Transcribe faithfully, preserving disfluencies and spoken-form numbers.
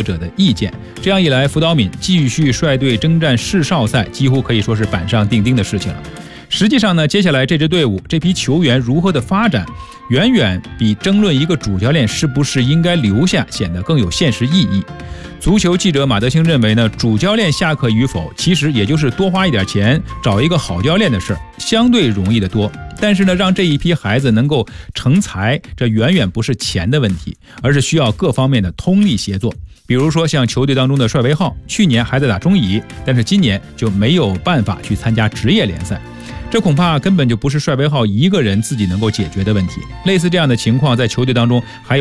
者的意见。这样一来，福岛敏继续率队征战世少赛，几乎可以说是板上钉钉的事情了。实际上呢，接下来这支队伍这批球员如何的发展，远远比争论一个主教练是不是应该留下显得更有现实意义。足球记者马德兴认为呢，主教练下课与否，其实也就是多花一点钱找一个好教练的事儿，相对容易得多。但是呢，让这一批孩子能够成才，这远远不是钱的问题，而是需要各方面的通力协作。比如说像球队当中的帅维浩，去年还在打中乙，但是今年就没有办法去参加职业联赛。这恐怕根本就不是帅维浩一个人自己能够解决的问题。类似这样的情况，在球队当中还有